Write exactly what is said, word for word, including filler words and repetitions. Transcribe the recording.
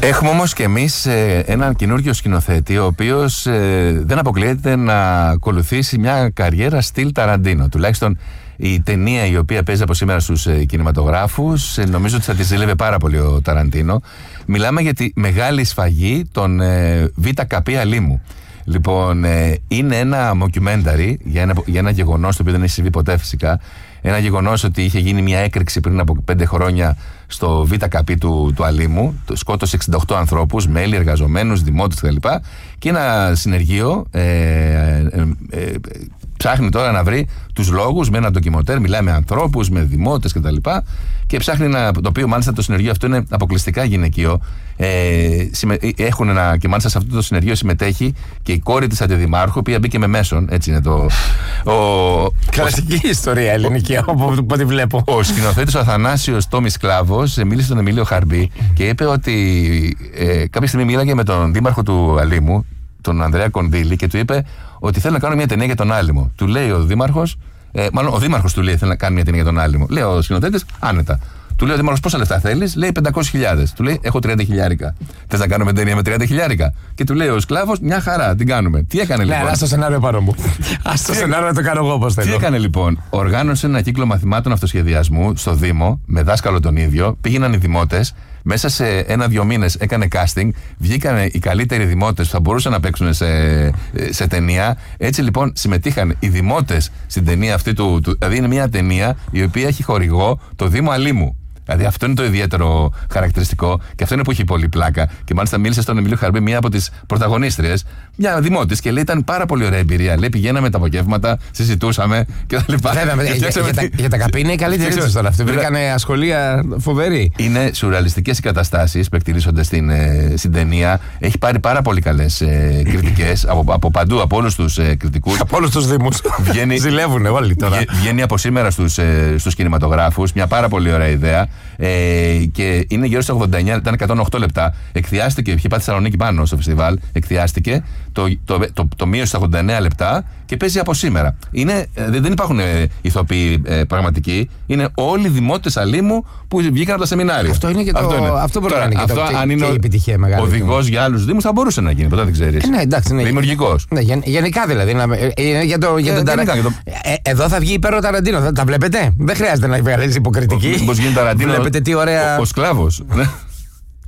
Έχουμε όμως και εμείς ε, έναν καινούργιο σκηνοθέτη, ο οποίος ε, δεν αποκλείεται να ακολουθήσει μια καριέρα στυλ Ταραντίνο. Τουλάχιστον η ταινία η οποία παίζει από σήμερα στους ε, κινηματογράφους, ε, νομίζω ότι θα τη ζήλευε πάρα πολύ ο Ταραντίνο. Μιλάμε για τη μεγάλη σφαγή των ε, ΒΚ Αλήμου. Λοιπόν, ε, είναι ένα mockumentary για ένα, για ένα γεγονός το οποίο δεν έχει συμβεί ποτέ φυσικά. Ένα γεγονός ότι είχε γίνει μια έκρηξη πριν από πέντε χρόνια στο ΒΚ του, του Αλήμου. Σκότωσε εξήντα οκτώ ανθρώπους, μέλη, εργαζομένους, δημότες κτλ. Και ένα συνεργείο ε, ε, ε, ψάχνει τώρα να βρει τους λόγους με ένα ντοκιμοντέρ. Μιλάει με ανθρώπους, με δημότες κτλ. Και ψάχνει ένα, το οποίο μάλιστα το συνεργείο αυτό είναι αποκλειστικά γυναικείο. Ε, συμμε, έχουν ένα, και μάλιστα σε αυτό το συνεργείο συμμετέχει και η κόρη της αντιδημάρχου, η οποία μπήκε με μέσον. Έτσι είναι το. Ο, κλασική ο, ιστορία ελληνική, από ό,τι βλέπω. Ο σκηνοθέτης ο Αθανάσιος Τόμης Κλάβος μίλησε στον Εμίλιο Χαρμπή και είπε ότι ε, κάποια στιγμή μίλαγε με τον δήμαρχο του Αλήμου, τον Ανδρέα Κονδύλη, και του είπε ότι θέλει να κάνω μια ταινία για τον Άλυμο. Του λέει ο δήμαρχος, ε, μάλλον ο δήμαρχος του λέει θέλει να κάνει μια ταινία για τον Άλυμο. Λέει ο σκηνοθέτης, άνετα. Του λέει ο δήμαρχος, πόσα λεφτά θέλεις? Λέει πεντακόσιες χιλιάδες. Του λέει, έχω τριάντα χιλιάρικα. Θες να κάνουμε ταινία με τριάντα χιλιάρικα? Και του λέει ο σκλάβος, μια χαρά, την κάνουμε. Τι έκανε λοιπόν? Ναι, ας το σενάριο πάνω μου. Ας το σενάριο να το κάνω εγώ όπως θέλω. Τι έκανε λοιπόν? Οργάνωσε ένα κύκλο μαθημάτων αυτοσχεδιασμού στο Δήμο, με δάσκαλο τον ίδιο. Πήγαιναν οι δημότες. Μέσα σε ένα-δύο μήνες έκανε casting. Βγήκαν οι καλύτεροι δημότες που θα μπορούσαν να παίξουν σε, σε ταινία. Έτσι λοιπόν συμμετείχαν οι δημότες στην ταινία αυτή του, του. Δηλαδή είναι μια ταινία η οποία έχει χορηγό το Δήμο Αλήμου. Δηλαδή αυτό είναι το ιδιαίτερο χαρακτηριστικό και αυτό είναι που έχει πολύ πλάκα. Και μάλιστα μίλησε στον Εμίλιο Χαρμπή, μία από τις πρωταγωνίστριες, μια δημότης, και λέει ήταν πάρα πολύ ωραία εμπειρία. Λέει πηγαίναμε τα απογεύματα, συζητούσαμε και τα λοιπά. Για, για, τα, για τα καπί είναι η καλύτερη της τώρα. Αυτή βρήκανε ασχολία φοβερή. Είναι σουρεαλιστικές οι καταστάσεις που εκτελήσονται στην, ε, στην ταινία. Έχει πάρει πάρα πολύ καλές ε, κριτικές από, από παντού, από όλους τους ε, κριτικούς. Από όλους τους δήμους. Ζηλεύουν όλοι τώρα. Βγαίνει από σήμερα στους, ε, στους κινηματογράφους. Μια πάρα πολύ ωραία ιδέα. Ε, και είναι γύρω στα ογδόντα εννιά, ήταν εκατόν οκτώ λεπτά. Εκθιάστηκε, είχε πάει στη Θεσσαλονίκη πάνω στο φεστιβάλ. Εκθιάστηκε, το, το, το, το, το μείωσε στα ογδόντα εννέα λεπτά και παίζει από σήμερα. Είναι, δεν υπάρχουν ε, ηθοποιοί ε, πραγματικοί. Είναι όλοι οι δημότες Αλήμου που βγήκαν από τα σεμινάρια. Αυτό είναι και το. Αυτό, είναι. αυτό μπορεί να είναι αυτό, και, το, αν και, είναι και η επιτυχία μεγάλη. Οδηγός για άλλους δήμους θα μπορούσε να γίνει, ποτέ δεν ξέρεις. Ε, ναι, εντάξει. Ναι, δημιουργικός. Ναι, γεν, γενικά δηλαδή. Να, ε, για το, για ε, τον ταρα... το... ε, εδώ θα βγει υπέρ ο Ταραντίνο. Τα βλέπετε. Δεν χρειάζεται να βγάλει υποκριτική. Πώς γίνεται Ταραντίνο? Βλέπετε τι ωραία. Ο, ο σκλάβος.